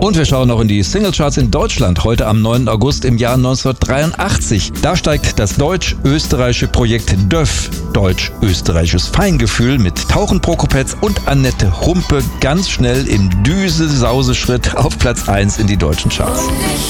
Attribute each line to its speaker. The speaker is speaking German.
Speaker 1: Und wir schauen noch in die Singlecharts in Deutschland. Heute am 9. August im Jahr 1983. Da steigt das deutsch-österreichische Projekt DÖF, Deutsch-Österreichisches Feingefühl, mit Tauchen Prokopetz und Annette Humpe ganz schnell im Düse-Sause-Schritt auf Platz 1 in die deutschen Charts.